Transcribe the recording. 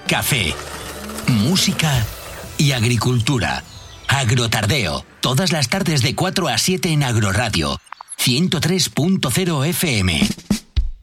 café, música y agricultura. Agrotardeo, todas las tardes de 4 a 7 en Agroradio, 103.0 FM.